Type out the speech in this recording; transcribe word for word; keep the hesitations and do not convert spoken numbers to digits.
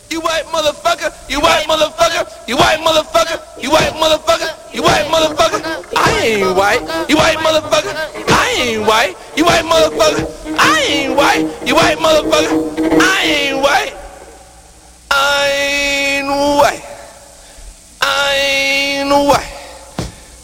You white motherfucker, you white motherfucker, you white motherfucker, you white motherfucker, you white motherfucker. I ain't white, you white motherfucker. I ain't white, you white motherfucker. I ain't white, you white motherfucker. I ain't